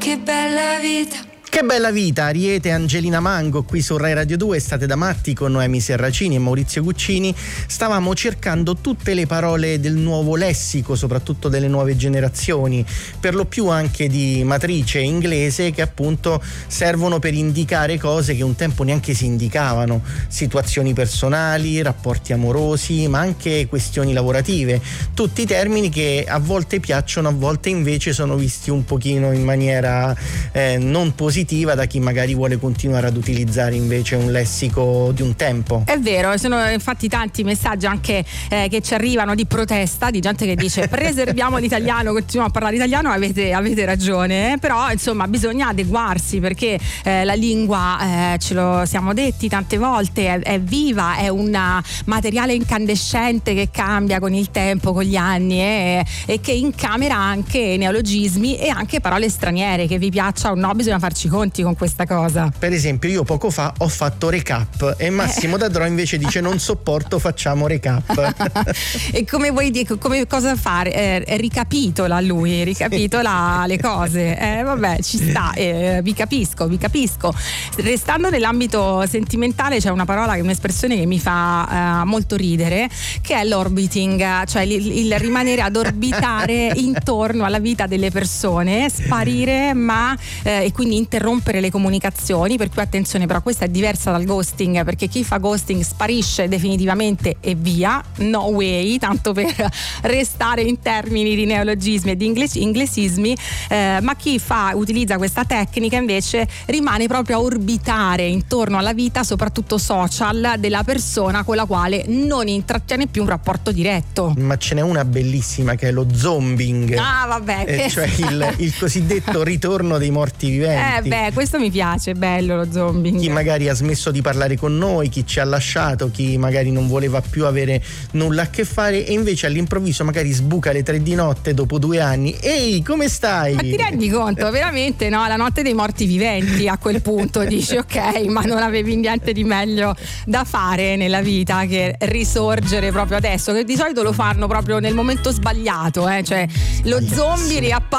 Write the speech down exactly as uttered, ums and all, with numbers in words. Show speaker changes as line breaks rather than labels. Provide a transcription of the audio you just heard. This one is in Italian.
Che bella vita.
Che bella vita, Ariete e Angelina Mango qui su Rai Radio due. State da matti con Noemi Serracini e Maurizio Guccini. Stavamo cercando tutte le parole del nuovo lessico, soprattutto delle nuove generazioni, per lo più anche di matrice inglese, che appunto servono per indicare cose che un tempo neanche si indicavano: situazioni personali, rapporti amorosi, ma anche questioni lavorative. Tutti termini che a volte piacciono, a volte invece sono visti un pochino in maniera eh, non positiva da chi magari vuole continuare ad utilizzare invece un lessico di un tempo.
È vero, sono infatti tanti messaggi anche eh, che ci arrivano di protesta, di gente che dice preserviamo l'italiano, continuiamo a parlare italiano. Avete, avete ragione, eh? Però insomma bisogna adeguarsi, perché eh, la lingua, eh, ce lo siamo detti tante volte, è, è viva, è un materiale incandescente che cambia con il tempo, con gli anni, eh, e che incamera anche neologismi e anche parole straniere, che vi piaccia o no bisogna farci conti con questa cosa.
Per esempio, io poco fa ho fatto recap e Massimo D'Adro invece dice non sopporto, facciamo recap.
E come vuoi dire, come cosa fare? Eh, ricapitola lui, ricapitola le cose. Eh, vabbè, ci sta, eh, vi capisco, vi capisco. Restando nell'ambito sentimentale, c'è una parola, un'espressione che mi fa eh, molto ridere, che è l'orbiting, cioè il, il rimanere ad orbitare intorno alla vita delle persone, sparire, ma eh, e quindi interrompere le comunicazioni. Per cui attenzione, però questa è diversa dal ghosting, perché chi fa ghosting sparisce definitivamente e via, no way, tanto per restare in termini di neologismi e di inglesismi, eh, ma chi fa utilizza questa tecnica invece rimane proprio a orbitare intorno alla vita, soprattutto social, della persona con la quale non intrattiene più un rapporto diretto.
Ma ce n'è una bellissima che è lo zombing.
Ah vabbè,
eh, cioè il, il cosiddetto ritorno dei morti viventi.
Eh beh, questo mi piace, bello lo zombing.
Chi magari ha smesso di parlare con noi, chi ci ha lasciato, chi magari non voleva più avere nulla a che fare e invece all'improvviso magari sbuca alle tre di notte dopo due anni. Ehi, come stai?
Ma ti rendi conto? Veramente no, la notte dei morti viventi a quel punto dici ok, ma non avevi niente di meglio da fare nella vita che risorgere proprio adesso, che di solito lo fanno proprio nel momento sbagliato, eh? Cioè lo zombie riappare